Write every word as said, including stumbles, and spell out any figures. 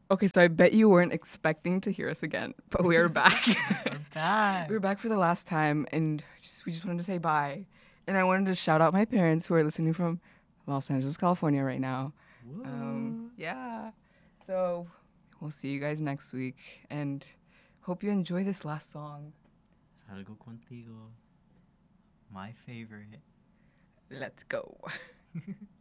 Okay, so I bet you weren't expecting to hear us again, but we are back. We're back. We are back for the last time, and just, we just wanted to say bye. And I wanted to shout out my parents who are listening from Los Angeles, California right now. Um, yeah. So we'll see you guys next week, and hope you enjoy this last song. Salgo contigo. My favorite. Let's go.